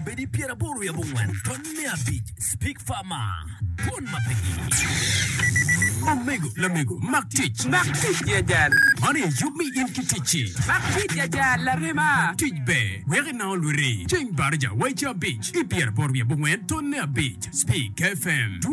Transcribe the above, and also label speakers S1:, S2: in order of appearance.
S1: bedi Piera Boru ya bungwan. Tonne beach. Speak Farmer. Pon mapegi. Lamigo, Maktich.
S2: Maktich ya jan.
S1: Money you me in Kitichi.
S2: Maktich ya jan la rema.
S1: Tij be. Where now Luri. Ching Barja, White Beach. Piera Boru ya bungwan. Tonne beach. Speak FM.